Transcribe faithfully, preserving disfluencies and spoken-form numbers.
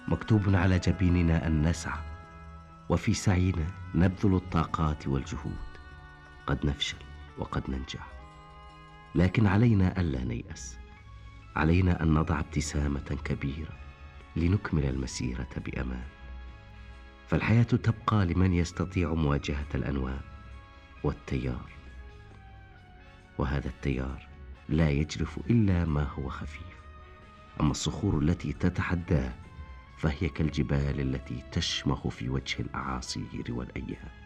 مكتوب على جبيننا أن نسعى، وفي سعينا نبذل الطاقات والجهود. قد نفشل وقد ننجح، لكن علينا ألا نيأس. علينا أن نضع ابتسامة كبيرة لنكمل المسيرة بأمان. فالحياة تبقى لمن يستطيع مواجهة الأنواء والتيار، وهذا التيار لا يجرف إلا ما هو خفيف. أما الصخور التي تتحداه فهي كالجبال التي تشمخ في وجه الأعاصير والأيام.